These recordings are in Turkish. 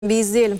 Bir izleyelim.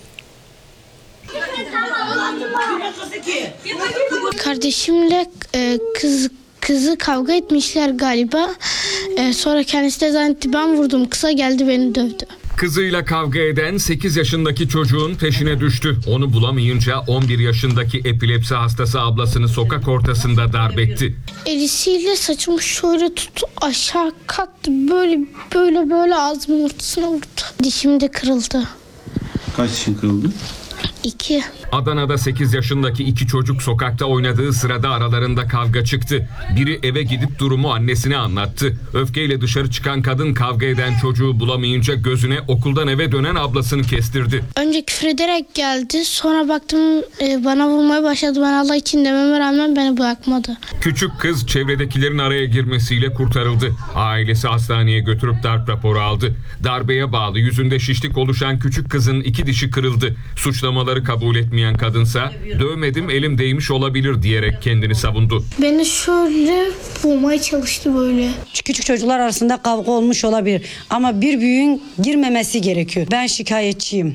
Kardeşimle kızı kavga etmişler galiba. Sonra kendisi de zannetti ben vurdum. Kıza geldi beni dövdü. Kızıyla kavga eden 8 yaşındaki çocuğun peşine düştü. Onu bulamayınca 11 yaşındaki epilepsi hastası ablasını sokak ortasında darp etti. Elisiyle saçımı şöyle tuttu, aşağı kalktı. Böyle ağzımın ortasına vurdu. Dişim de kırıldı. Kaç dişin kırıldı? 2. Adana'da 8 yaşındaki iki çocuk sokakta oynadığı sırada aralarında kavga çıktı. Biri eve gidip durumu annesine anlattı. Öfkeyle dışarı çıkan kadın kavga eden çocuğu bulamayınca gözüne okuldan eve dönen ablasını kestirdi. Önce küfür ederek geldi. Sonra baktım bana vurmaya başladı. Ben Allah için dememe rağmen beni bırakmadı. Küçük kız çevredekilerin araya girmesiyle kurtarıldı. Ailesi hastaneye götürüp darp raporu aldı. Darbeye bağlı yüzünde şişlik oluşan küçük kızın 2 dişi kırıldı. Suçlamaları kabul etmeyen kadınsa dövmedim elim değmiş olabilir diyerek kendini savundu. Beni şöyle vurmaya çalıştı böyle. Küçük çocuklar arasında kavga olmuş olabilir ama bir büyüğün girmemesi gerekiyor. Ben şikayetçiyim.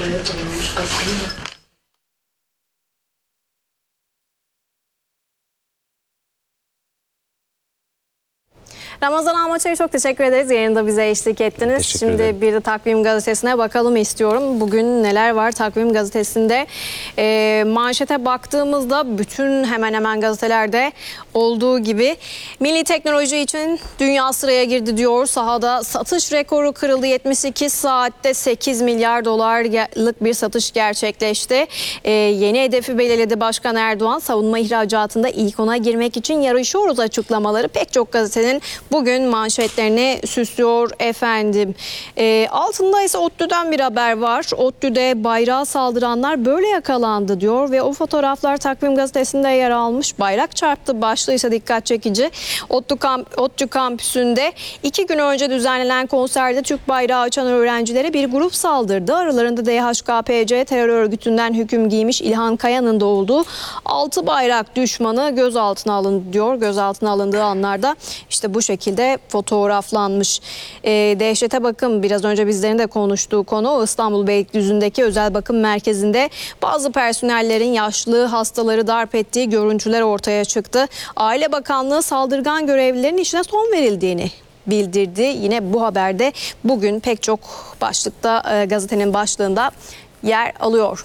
Ramazan Almaç'a çok teşekkür ederiz. Yayında bize eşlik ettiniz. Şimdi bir de Takvim Gazetesi'ne bakalım istiyorum. Bugün neler var Takvim Gazetesi'nde? Manşete baktığımızda bütün hemen hemen gazetelerde olduğu gibi milli teknoloji için dünya sıraya girdi diyor. Sahada satış rekoru kırıldı. 72 saatte 8 milyar dolarlık bir satış gerçekleşti. Yeni hedefi belirledi Başkan Erdoğan. Savunma ihracatında ilk 10'a girmek için yarışıyoruz açıklamaları pek çok gazetenin bugün manşetlerini süslüyor efendim. Altında ise ODTÜ'den bir haber var. ODTÜ'de bayrağa saldıranlar böyle yakalandı diyor ve o fotoğraflar Takvim Gazetesi'nde yer almış. Bayrak çarptı başlığı ise dikkat çekici. ODTÜ kampüsünde 2 gün önce düzenlenen konserde Türk bayrağı açan öğrencilere bir grup saldırdı. Aralarında DHKPC terör örgütünden hüküm giymiş İlhan Kaya'nın da olduğu 6 bayrak düşmanı gözaltına alındı diyor. Gözaltına alındığı anlarda işte bu şekilde fotoğraflanmış. Dehşete bakım biraz önce bizlerin de konuştuğu konu İstanbul Beylikdüzü'ndeki özel bakım merkezinde bazı personellerin yaşlı hastaları darp ettiği görüntüler ortaya çıktı. Aile Bakanlığı saldırgan görevlilerin işine son verildiğini bildirdi. Yine bu haberde bugün pek çok başlıkta gazetenin başlığında yer alıyor.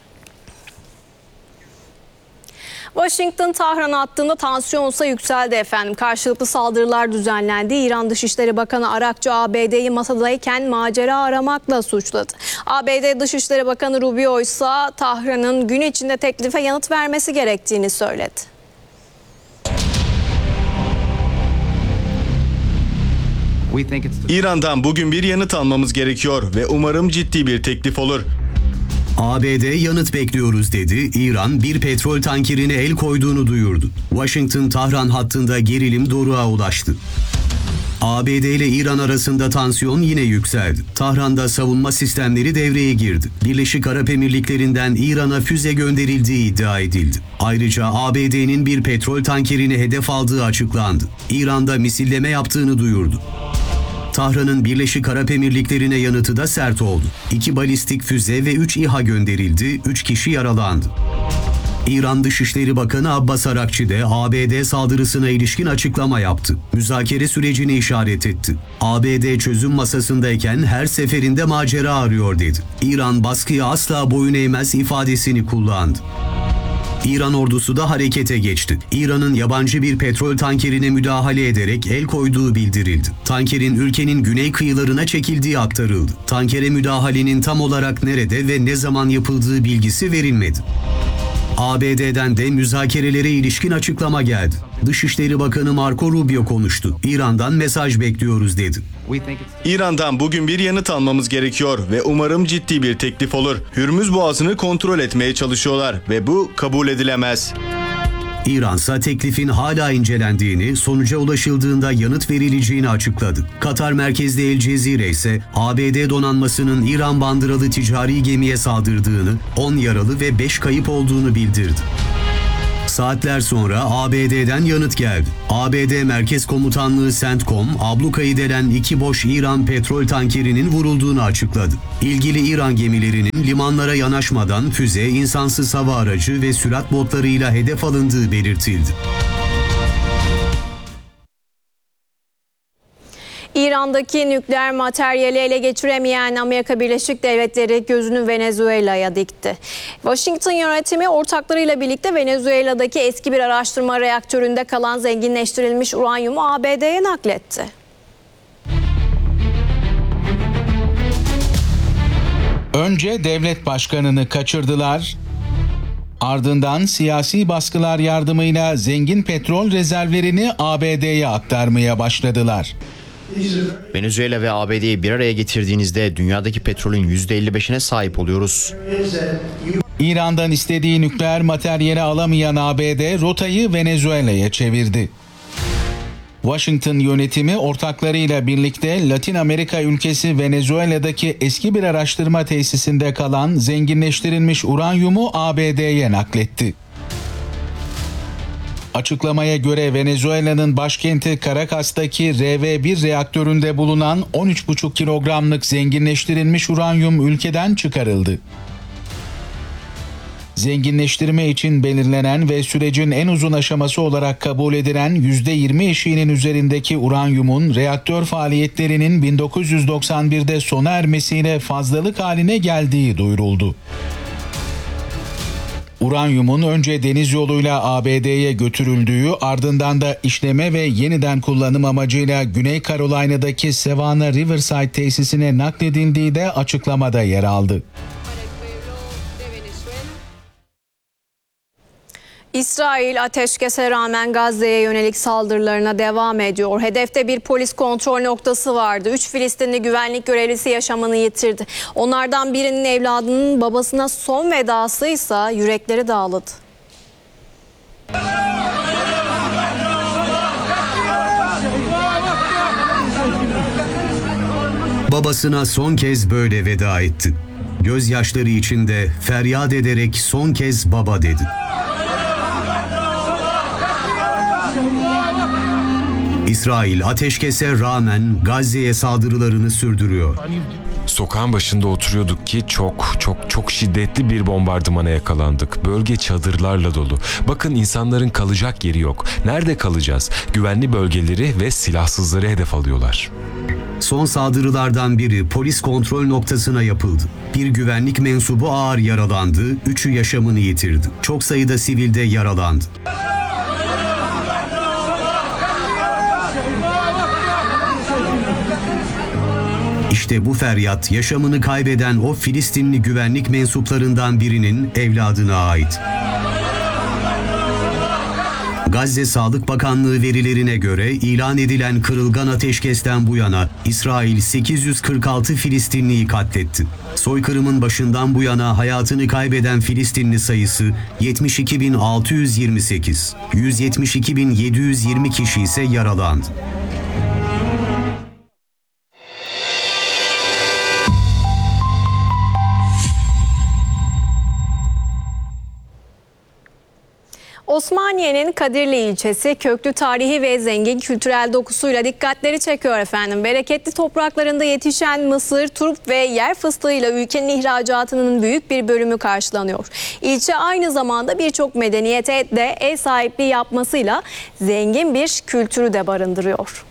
Washington-Tahran hattında tansiyonsa yükseldi efendim. Karşılıklı saldırılar düzenlendi. İran Dışişleri Bakanı Arakçı ABD'yi masadayken macera aramakla suçladı. ABD Dışişleri Bakanı Rubio ise Tahran'ın gün içinde teklife yanıt vermesi gerektiğini söyledi. İran'dan bugün bir yanıt almamız gerekiyor ve umarım ciddi bir teklif olur. ABD yanıt bekliyoruz dedi. İran bir petrol tankerine el koyduğunu duyurdu. Washington-Tahran hattında gerilim doruğa ulaştı. ABD ile İran arasında tansiyon yine yükseldi. Tahran'da savunma sistemleri devreye girdi. Birleşik Arap Emirlikleri'nden İran'a füze gönderildiği iddia edildi. Ayrıca ABD'nin bir petrol tankerini hedef aldığı açıklandı. İran'da misilleme yaptığını duyurdu. Tahran'ın Birleşik Arap Emirlikleri'ne yanıtı da sert oldu. 2 balistik füze ve 3 İHA gönderildi, 3 kişi yaralandı. İran Dışişleri Bakanı Abbas Arakçı da ABD saldırısına ilişkin açıklama yaptı. Müzakere sürecini işaret etti. ABD çözüm masasındayken her seferinde macera arıyor dedi. İran baskıya asla boyun eğmez ifadesini kullandı. İran ordusu da harekete geçti. İran'ın yabancı bir petrol tankerine müdahale ederek el koyduğu bildirildi. Tankerin ülkenin güney kıyılarına çekildiği aktarıldı. Tankere müdahalenin tam olarak nerede ve ne zaman yapıldığı bilgisi verilmedi. ABD'den de müzakerelere ilişkin açıklama geldi. Dışişleri Bakanı Marco Rubio konuştu. İran'dan mesaj bekliyoruz dedi. İran'dan bugün bir yanıt almamız gerekiyor ve umarım ciddi bir teklif olur. Hürmüz Boğazı'nı kontrol etmeye çalışıyorlar ve bu kabul edilemez. İransa teklifin hala incelendiğini, sonuca ulaşıldığında yanıt verileceğini açıkladı. Katar merkezli El Cezire ise ABD donanmasının İran bandıralı ticari gemiye saldırdığını, 10 yaralı ve 5 kayıp olduğunu bildirdi. Saatler sonra ABD'den yanıt geldi. ABD Merkez Komutanlığı CENTCOM, ablukayı delen 2 boş İran petrol tankerinin vurulduğunu açıkladı. İlgili İran gemilerinin limanlara yanaşmadan füze, insansız hava aracı ve sürat botlarıyla hedef alındığı belirtildi. İran'daki nükleer materyali ele geçiremeyen Amerika Birleşik Devletleri gözünü Venezuela'ya dikti. Washington yönetimi ortaklarıyla birlikte Venezuela'daki eski bir araştırma reaktöründe kalan zenginleştirilmiş uranyumu ABD'ye nakletti. Önce devlet başkanını kaçırdılar. Ardından siyasi baskılar yardımıyla zengin petrol rezervlerini ABD'ye aktarmaya başladılar. Venezuela ve ABD'yi bir araya getirdiğinizde dünyadaki petrolün %55'ine sahip oluyoruz. İran'dan istediği nükleer materyali alamayan ABD rotayı Venezuela'ya çevirdi. Washington yönetimi ortaklarıyla birlikte Latin Amerika ülkesi Venezuela'daki eski bir araştırma tesisinde kalan zenginleştirilmiş uranyumu ABD'ye nakletti. Açıklamaya göre Venezuela'nın başkenti Caracas'taki RV1 reaktöründe bulunan 13,5 kilogramlık zenginleştirilmiş uranyum ülkeden çıkarıldı. Zenginleştirme için belirlenen ve sürecin en uzun aşaması olarak kabul edilen %20 eşiğinin üzerindeki uranyumun reaktör faaliyetlerinin 1991'de sona ermesiyle fazlalık haline geldiği duyuruldu. Uranyumun önce deniz yoluyla ABD'ye götürüldüğü, ardından da işleme ve yeniden kullanım amacıyla Güney Carolina'daki Savannah Riverside tesisine nakledildiği de açıklamada yer aldı. İsrail ateşkese rağmen Gazze'ye yönelik saldırılarına devam ediyor. Hedefte bir polis kontrol noktası vardı. 3 Filistinli güvenlik görevlisi yaşamını yitirdi. Onlardan birinin evladının babasına son vedasıysa yürekleri dağladı. Babasına son kez böyle veda etti. Gözyaşları içinde feryat ederek son kez baba dedi. İsrail ateşkese rağmen Gazze'ye saldırılarını sürdürüyor. Sokağın başında oturuyorduk ki çok şiddetli bir bombardımana yakalandık. Bölge çadırlarla dolu. Bakın insanların kalacak yeri yok. Nerede kalacağız? Güvenli bölgeleri ve silahsızları hedef alıyorlar. Son saldırılardan biri polis kontrol noktasına yapıldı. Bir güvenlik mensubu ağır yaralandı, 3'ü yaşamını yitirdi. Çok sayıda sivil de yaralandı. İşte bu feryat yaşamını kaybeden o Filistinli güvenlik mensuplarından birinin evladına ait. Gazze Sağlık Bakanlığı verilerine göre ilan edilen kırılgan ateşkesten bu yana İsrail 846 Filistinliyi katletti. Soykırımın başından bu yana hayatını kaybeden Filistinli sayısı 72.628, 172.720 kişi ise yaralandı. Osmaniye'nin Kadirli ilçesi köklü tarihi ve zengin kültürel dokusuyla dikkatleri çekiyor efendim. Bereketli topraklarında yetişen mısır, turp ve yer fıstığıyla ülkenin ihracatının büyük bir bölümü karşılanıyor. İlçe aynı zamanda birçok medeniyete de ev sahipliği yapmasıyla zengin bir kültürü de barındırıyor.